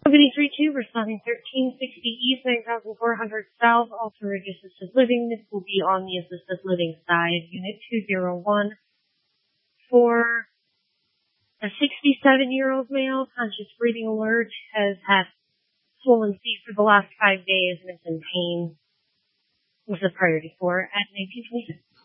32, responding 1360 East, 9400 South, Altered Assisted Living. This will be on the assisted living side, Unit 201, for a 67-year-old male. Conscious breathing alert, has had swollen feet for the last 5 days and is in pain. Was a priority 4 at 1926.